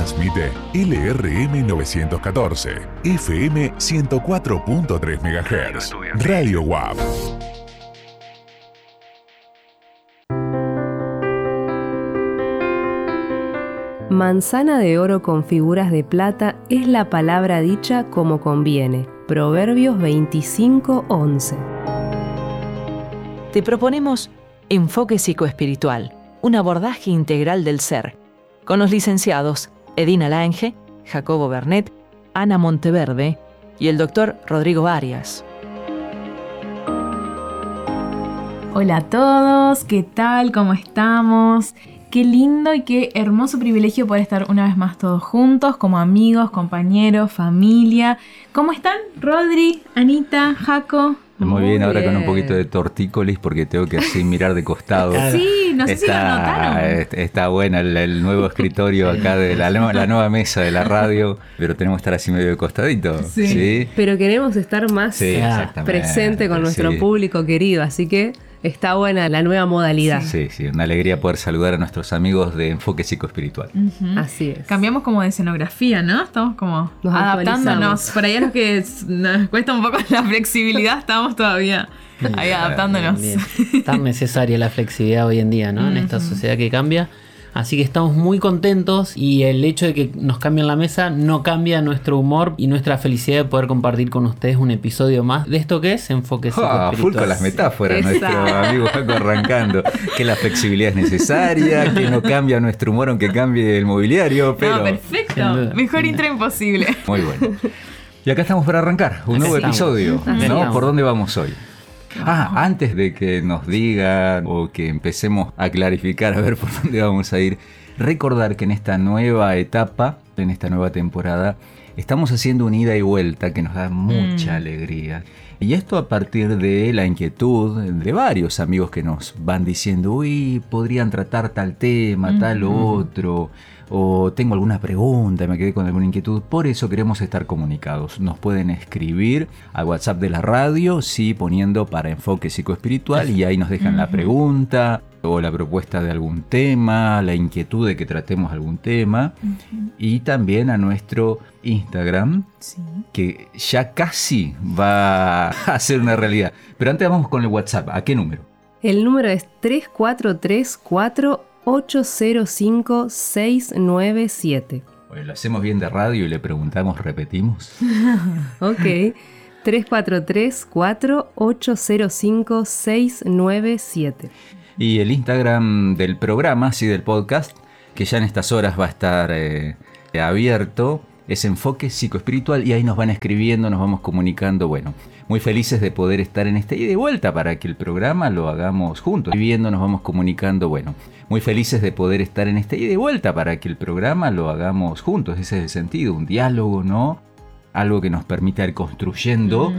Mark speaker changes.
Speaker 1: Transmite LRM 914, FM 104.3 MHz, Radio WAP.
Speaker 2: Manzana de oro con figuras de plata es la palabra dicha como conviene. Proverbios 25:11.
Speaker 3: Te proponemos Enfoque Psicoespiritual, un abordaje integral del ser, con los licenciados Edina Lange, Jacobo Bernet, Ana Monteverde y el doctor Rodrigo Arias.
Speaker 4: Hola a todos, ¿qué tal? ¿Cómo estamos? Qué lindo y qué hermoso privilegio poder estar una vez más todos juntos, como amigos, compañeros, familia. ¿Cómo están, Rodri, Anita, Jaco?
Speaker 5: Muy bien, ahora con un poquito de tortícolis porque tengo que así mirar de costado.
Speaker 4: Sí, no sé si lo notaron.
Speaker 5: Está buena el nuevo escritorio acá de la nueva mesa de la radio, pero tenemos que estar así medio de costadito. Sí.
Speaker 2: Pero queremos estar más presente con nuestro público querido, así que está buena la nueva modalidad.
Speaker 5: Sí, una alegría poder saludar a nuestros amigos de Enfoque Psicoespiritual.
Speaker 4: Uh-huh.
Speaker 2: Así es.
Speaker 4: Cambiamos como de escenografía, ¿no? Estamos como adaptándonos. Por ahí a los que nos cuesta un poco la flexibilidad, estamos todavía ahí adaptándonos.
Speaker 6: Bien. Tan necesaria la flexibilidad hoy en día, ¿no? En esta sociedad que cambia. Así que estamos muy contentos y el hecho de que nos cambien la mesa no cambia nuestro humor y nuestra felicidad de poder compartir con ustedes un episodio más de esto que es Enfoque Psicoespiritual.
Speaker 5: Full con las metáforas, nuestro amigo Jaco arrancando. Que la flexibilidad es necesaria, que no cambia nuestro humor aunque cambie el mobiliario. Pero...
Speaker 4: No, perfecto. Mejor intro imposible.
Speaker 5: Muy bueno. Y acá estamos para arrancar un nuevo episodio, ¿no? ¿Por dónde vamos hoy? Antes de que nos digan o que empecemos a clarificar a ver por dónde vamos a ir, recordar que en esta nueva etapa, en esta nueva temporada, estamos haciendo un ida y vuelta que nos da mucha alegría. Y esto a partir de la inquietud de varios amigos que nos van diciendo, uy, podrían tratar tal tema, tal otro, o tengo alguna pregunta, me quedé con alguna inquietud. Por eso queremos estar comunicados. Nos pueden escribir al WhatsApp de la radio, sí, poniendo para Enfoque Psicoespiritual, y ahí nos dejan la pregunta o la propuesta de algún tema, la inquietud de que tratemos algún tema, y también a nuestro Instagram, que ya casi va a ser una realidad. Pero antes vamos con el WhatsApp. ¿A qué número?
Speaker 2: El número es 3434-805-697.
Speaker 5: Bueno, lo hacemos bien de radio y le preguntamos, ¿repetimos?
Speaker 2: Ok. 3434-805-697.
Speaker 5: Y el Instagram del programa, sí, del podcast, que ya en estas horas va a estar abierto, es Enfoque Psicoespiritual, y ahí nos van escribiendo, nos vamos comunicando. Bueno, muy felices de poder estar en este ida y vuelta para que el programa lo hagamos juntos. Escribiendo, nos vamos comunicando. Bueno, muy felices de poder estar en este ida y vuelta para que el programa lo hagamos juntos. Ese es el sentido, un diálogo, ¿no? Algo que nos permita ir construyendo